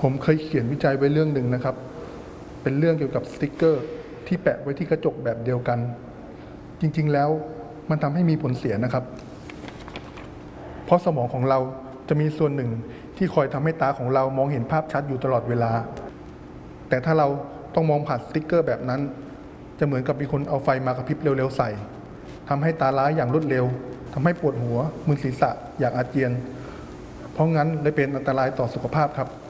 ผมเคยเขียนวิจัยไว้เรื่องหนึ่งนะครับ เป็นเรื่องเกี่ยวกับสติกเกอร์ที่แปะไว้ที่กระจกแบบเดียวกัน จริงๆแล้วมันทำให้มีผลเสียนะครับ เพราะสมองของเราจะมีส่วนหนึ่งที่คอยทำให้ตาของเรามองเห็นภาพชัดอยู่ตลอดเวลา แต่ถ้าเราต้องมองผ่านสติกเกอร์แบบนั้น จะเหมือนกับมีคนเอาไฟมากระพริบเร็วๆใส่ทำให้ตาล้าอย่างรวดเร็วทำให้ปวดหัวมึนศีรษะอยากอาเจียน เพราะงั้นเลยเป็นอันตรายต่อสุขภาพครับ